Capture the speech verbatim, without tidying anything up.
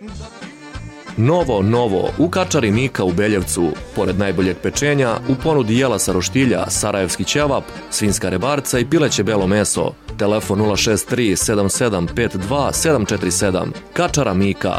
Novo, novo, u kačari Mika u Beljevcu. Pored najboljeg pečenja, u ponudi jela sa roštilja, sarajevski ćevap, svinjska rebarca i pileće belo meso. Telefon nula šest tri sedam sedam pet dva sedam četiri sedam. Kačara Mika.